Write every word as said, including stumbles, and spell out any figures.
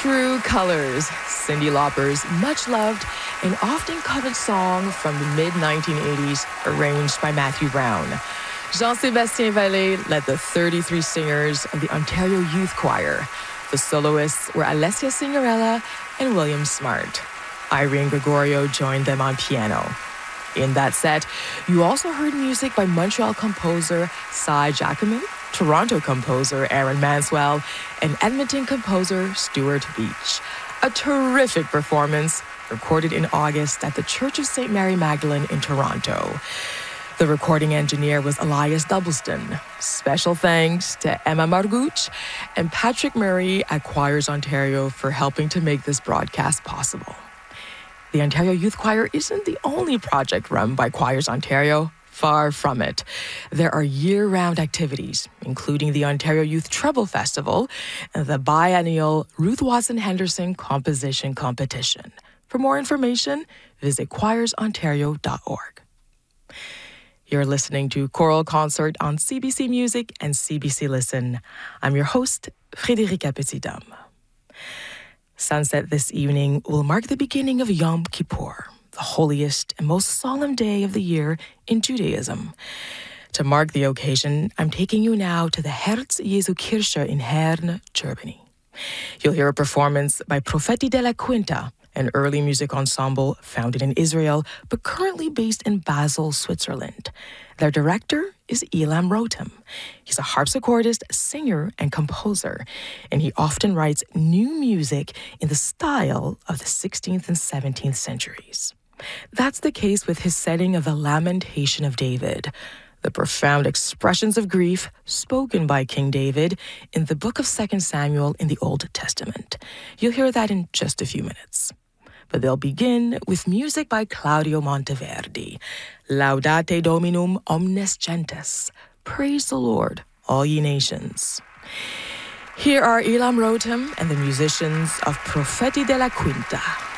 True Colors, Cyndi Lauper's much-loved and often covered song from the mid nineteen eighties, arranged by Matthew Brown. Jean-Sébastien Vallée led the thirty-three singers of the Ontario Youth Choir. The soloists were Alessia Signorella and William Smart. Irene Gregorio joined them on piano. In that set, you also heard music by Montreal composer Cy Jacquemin, Toronto composer Aaron Manswell, and Edmonton composer Stuart Beach. A terrific performance recorded in August at the Church of Saint Mary Magdalene in Toronto. The recording engineer was Elias Doubleston. Special thanks to Emma Margouch and Patrick Murray at Choirs Ontario for helping to make this broadcast possible. The Ontario Youth Choir isn't the only project run by Choirs Ontario. Far from it. There are year-round activities, including the Ontario Youth Treble Festival and the biennial Ruth Watson Henderson Composition Competition. For more information, visit choirs ontario dot org. You're listening to Choral Concert on C B C Music and C B C Listen. I'm your host, Frédérica Petit-Dame. Sunset this evening will mark the beginning of Yom Kippur, the holiest and most solemn day of the year in Judaism. To mark the occasion, I'm taking you now to the Herz Jesu Kirche in Herne, Germany. You'll hear a performance by Profeti della Quinta, an early music ensemble founded in Israel but currently based in Basel, Switzerland. Their director is Elam Rotem. He's a harpsichordist, singer, and composer, and he often writes new music in the style of the sixteenth and seventeenth centuries. That's the case with his setting of the Lamentation of David, the profound expressions of grief spoken by King David in the book of Second Samuel in the Old Testament. You'll hear that in just a few minutes. But they'll begin with music by Claudio Monteverdi. Laudate Dominum omnes gentes. Praise the Lord, all ye nations. Here are Elam Rotem and the musicians of Profeti della Quinta.